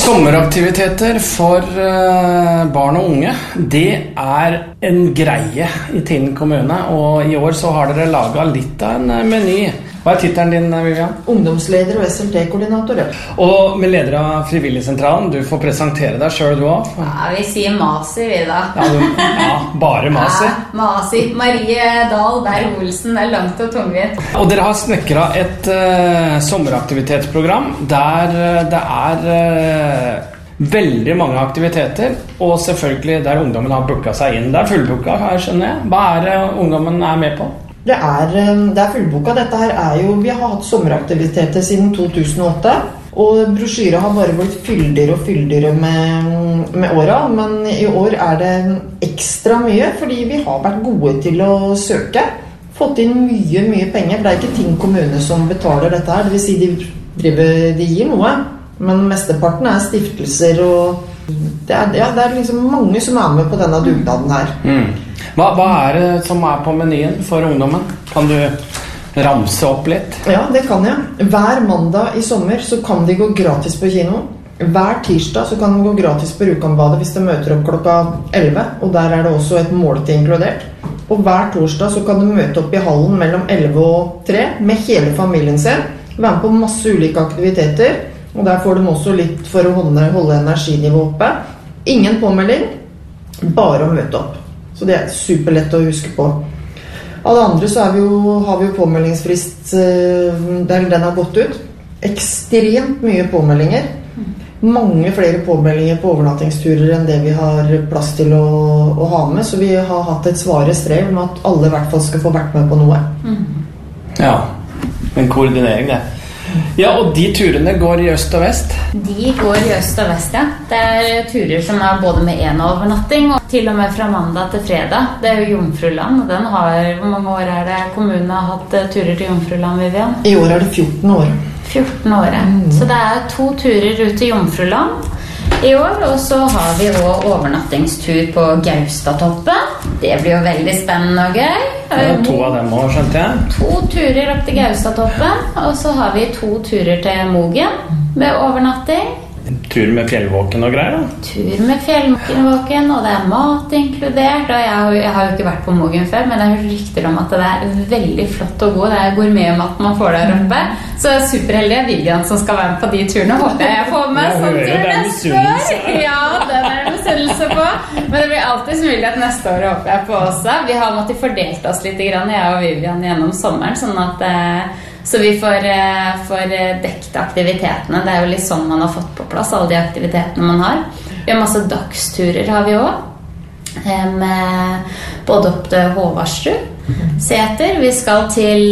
Sommeraktiviteter for barn og unge, det en greie i Tinn kommune, og i år så har dere laget litt av en meny. Hva tittelen din, Vivian? Ungdomsleder og SLT-koordinator. Og med leder av Frivilligsentralen, du får presentere deg selv du også. Ja, vi sier Masi vi da. Ja, bare Masi. Ja, Masi. Marie Dahl Berg-Olsen, det langt og tungvidt. Og dere har snekret et sommeraktivitetsprogram der det veldig mange aktiviteter, og selvfølgelig der ungdommen har booket seg inn. Det fullbooket, her skjønner jeg. Hva det ungdommen med på? Det fullbooket. Dette her vi har hatt sommeraktiviteter siden 2008, og brosjyret har bare blitt fyldigere og fyldigere med åra, men i år det ekstra mye, fordi vi har vært gode til å søke. Fått inn mye penger, for det ikke Tinn kommune som betaler dette her, det vil si de gir noe. Men mesteparten stiftelser, og det liksom mange som med på denne dugnaden her. Hva det som på menyen for ungdommen? Kan du ramse opp litt? Ja, det kan jeg. Hver mandag i sommer så kan de gå gratis på kino. Hver tirsdag så kan de gå gratis på Rjukanbadet hvis de møter opp klokka 11, og der det også et måltid inkludert. Og hver torsdag så kan de møte opp i hallen mellom 11 og 3 med hele familien sin. Være med på masse ulike aktiviteter. Og der får de også litt for å holde energinivået oppe. Ingen påmelding, bare å møte opp. Så det superlett å huske på. Av det andre så har vi jo påmeldingsfrist, den har gått ut. Ekstremt mye påmeldinger. Mange flere påmeldinger på overnattingsturer enn det vi har plass til å ha med. Så vi har hatt et svare strev om at alle i hvert fall skal få vært med på noe. Ja, en koordinering det. Ja, og de turene går i øst og vest? De går i øst og vest, ja. Det turer som både med en overnatting, og til og med fra mandag til fredag. Det jo Jomfruland, og den hvor mange år det kommunen har hatt turer til Jomfruland, Vivian? I år det 14 år. 14 år, Så det 2 turer ut til Jomfruland i år, og så har vi også overnattingstur på Gaustatoppen. Det blir jo veldig spennende og gøy. 2 av dem også, skjønte jeg. 2 turer opp til Gaustatoppen, og så har vi 2 turer til Mogen med overnatting. Tur med fjellvåken og greier da? Tur med fjellvåken, og det mat inkludert. Og jeg har jo ikke vært på Mogen før, men jeg har hørt rykter om at det veldig flott og god. Det gourmetmat man får der oppe. Så superheldig Vivian som skal være med på de turene. Håper jeg får med sånn tur neste år. Ja, den det misunnelse på. Men det blir alltid mulighet neste år, håper jeg på også. Vi har måttet fordelt oss litt, jeg og Vivian, gjennom sommeren, sånn at så vi får dekket aktivitetene. Det jo litt sånn man har fått på plass, alle de aktivitetene man har. Vi har masse dagsturer, har vi også. Både opp til Håvardsrud, Seter. Vi skal til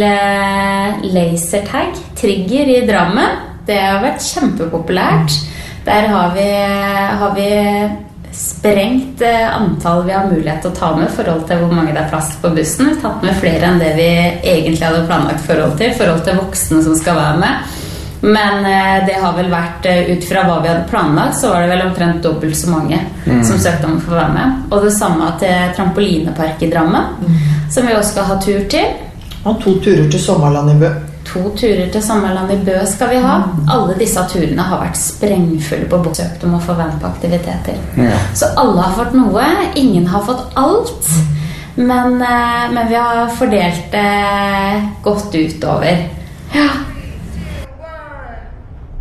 lasertag, Trigger i Drammen. Det har vært kjempepopulært. Der har vi sprengt antall vi har mulighet til å ta med i forhold til hvor mange det plass på bussen. Vi har tatt med flere enn det vi egentlig hadde planlagt forhold til voksne som skal være med. Men det har vel vært, ut fra hva vi hadde planlagt, så var det vel omtrent dobbelt så mange som søkte om å få være med. Og det samme til trampolinepark i Drammen, som vi også skal ha tur til. Og 2 turer til Sommerland i Bø. 2 turer til Sommerland i Bø skal vi ha. Alle disse turene har vært sprengfulle på søkt om å få være med på aktiviteter. Så alle har fått noe, ingen har fått alt. Men vi har fordelt det godt utover. Ja.